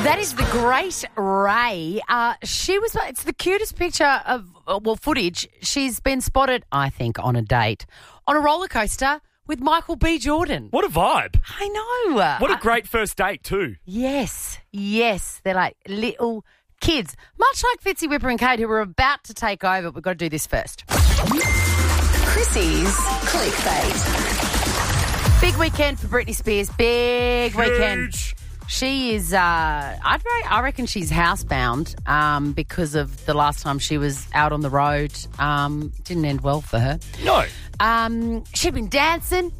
That is the great Ray. It's the cutest picture of, footage. She's been spotted, I think, on a date, on a roller coaster with Michael B. Jordan. What a vibe. I know. What a great first date too. Yes. They're like little kids. Much like Fitzy, Whipper and Kate, who are about to take over. We've got to do this first. Chrissy's Clickbait. Big weekend for Britney Spears. Big weekend. She is, I reckon she's housebound because of the last time she was out on the road. Didn't end well for her. No. She'd been dancing.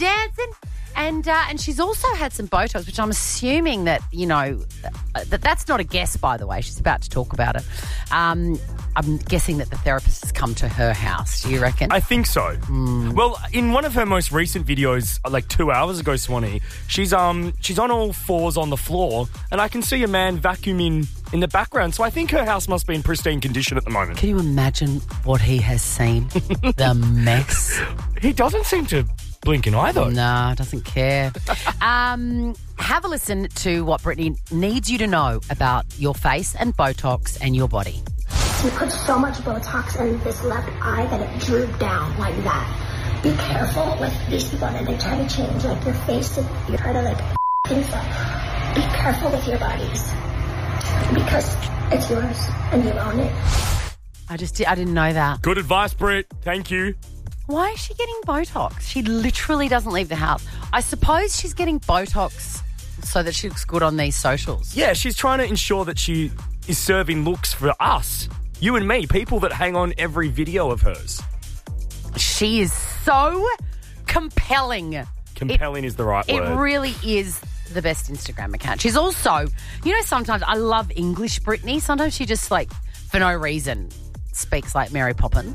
And she's also had some Botox, which I'm assuming that, that's not a guess, by the way. She's about to talk about it. I'm guessing that the therapist has come to her house. Do you reckon? I think so. Well, in one of her most recent videos, like 2 hours ago, Swanee, she's on all fours on the floor, and I can see a man vacuuming in the background. So I think her house must be in pristine condition at the moment. Can you imagine what he has seen? The mess. He doesn't seem to blink an eye, though. No, doesn't care. Have a listen to what Britney needs you to know about your face and Botox and your body. You put so much Botox in this left eye that it drooped down like that. Be careful with these people that they try to change like your face. You try to things up. Be careful with your bodies because it's yours and you own it. I didn't know that. Good advice, Britt. Thank you. Why is she getting Botox? She literally doesn't leave the house. I suppose she's getting Botox so that she looks good on these socials. Yeah, she's trying to ensure that she is serving looks for us. You and me, people that hang on every video of hers. She is so compelling. Compelling is the right word. It really is the best Instagram account. She's also, sometimes I love English Britney. Sometimes she just, for no reason, speaks like Mary Poppins.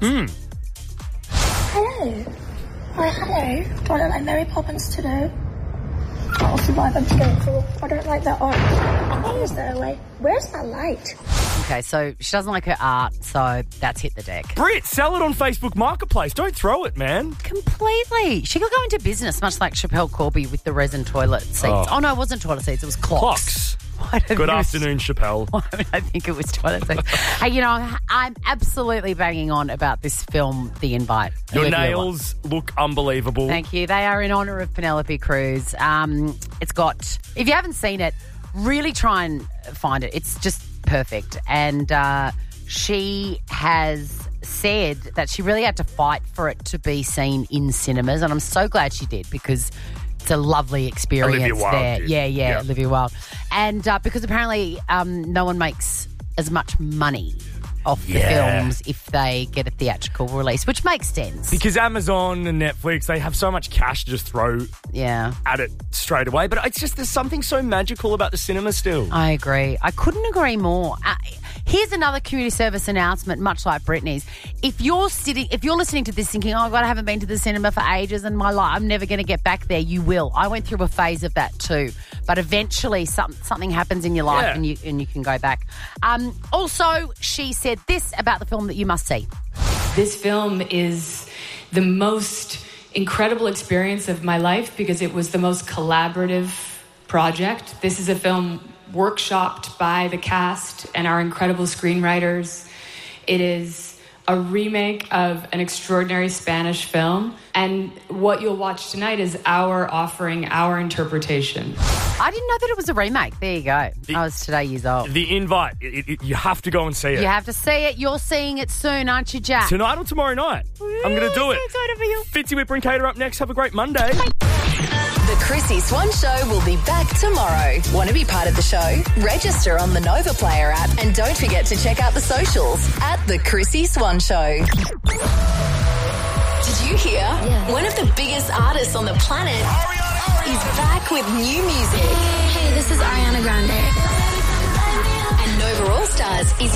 Hello. Why, hello. Do I look like Mary Poppins today? I'll survive. I'm scarecrow. I don't like that art. Why is there a way? Where's that light? Okay, so she doesn't like her art, so that's hit the deck. Britt, sell it on Facebook Marketplace. Don't throw it, man. Completely. She could go into business, much like Chappelle Corby with the resin toilet seats. Oh no, it wasn't toilet seats. It was clocks. Good afternoon, Chappelle. I think it was toilet seats. Hey, I'm absolutely banging on about this film, The Invite. Your nails look unbelievable. Thank you. They are in honour of Penelope Cruz. It's got, if you haven't seen it, really try and find it. It's just perfect. And she has said that she really had to fight for it to be seen in cinemas. And I'm so glad she did because it's a lovely experience Olivia Wilde there. did. Yeah, Olivia Wilde. And because apparently no one makes as much money off the films if they get a theatrical release, which makes sense. Because Amazon and Netflix, they have so much cash to just throw at it straight away. But it's just, there's something so magical about the cinema still. I agree. I couldn't agree more. Here's another community service announcement, much like Britney's. If you're listening to this thinking, oh, God, I haven't been to the cinema for ages in my life, I'm never going to get back there, you will. I went through a phase of that too. But eventually something happens in your life and you can go back. Also, she said this about the film that you must see. This film is the most incredible experience of my life because it was the most collaborative project. This is a film workshopped by the cast and our incredible screenwriters. It is a remake of an extraordinary Spanish film, and what you'll watch tonight is our offering, our interpretation. I didn't know that it was a remake. There you go. I was today years old. The Invite. You have to go and see it. You have to see it. You're seeing it soon, aren't you, Jack? Tonight or tomorrow night. I'm going to do it. So excited for you. Fitzy, Whipper and Kate are up next. Have a great Monday. The Chrissy Swan Show will be back tomorrow. Want to be part of the show? Register on the Nova Player app and don't forget to check out the socials at The Chrissy Swan Show. Did you hear? Yeah. One of the biggest artists on the planet is back with new music. Hey, this is Ariana Grande. And Nova All Stars is